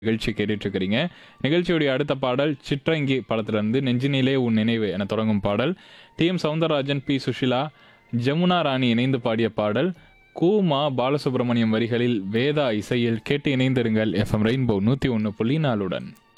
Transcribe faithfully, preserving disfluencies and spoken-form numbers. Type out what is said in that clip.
நிகழ்ச்சி கேட்டுட்டு இருக்கிறீங்க. நிகழ்ச்சியுடைய அடுத்த பாடல் சிற்றங்கி படத்திலிருந்து நெஞ்சினிலே உன் நினைவு என தொடங்கும் பாடல். D M Soundararajan, B Sushila, Jamuna ராணி இணைந்து பாடிய பாடல். கூமா பாலசுப்ரமணியம் வரிகளில் வேதா இசையில் கேட்டு இணைந்திருங்கள் எஃப்எம் ரெயின்போ நூற்றி ஒன்று புள்ளி நாலுடன்.